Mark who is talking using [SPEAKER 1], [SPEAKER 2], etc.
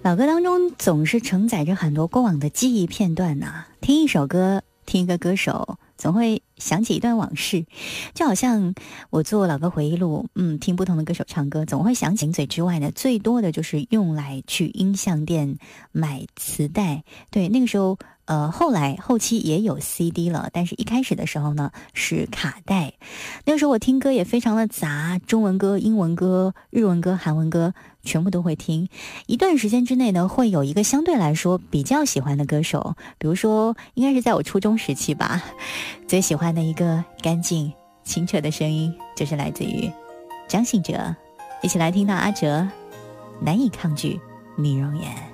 [SPEAKER 1] 老歌当中总是承载着很多过往的记忆片段呐，听一首歌，听一个歌手，总会想起一段往事。就好像我做老歌回忆录，听不同的歌手唱歌，总会想起嘴之外呢，最多的就是用来去音像店买磁带。对，那个时候后期也有 CD 了，但是一开始的时候呢是卡带。那个时候我听歌也非常的杂，中文歌、英文歌、日文歌、韩文歌全部都会听。一段时间之内呢，会有一个相对来说比较喜欢的歌手，比如说应该是在我初中时期吧，最喜欢的一个干净清澈的声音就是来自于张信哲。一起来听到阿哲难以抗拒你容颜。